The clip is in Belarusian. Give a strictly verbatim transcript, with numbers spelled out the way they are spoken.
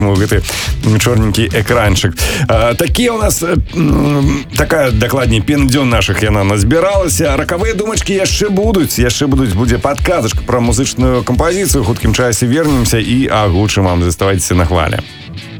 гэты чорненькі экранчык. Такі у нас такая, дакладней, пендзён нашых яна назбіралася. Ракавыя думачкі яшчэ будуць, яшчэ будуць, будзе падказачка пра музычную кампазіцыю. Хуткім часе вернемся і агучым вам. Заставайцеся на хвале.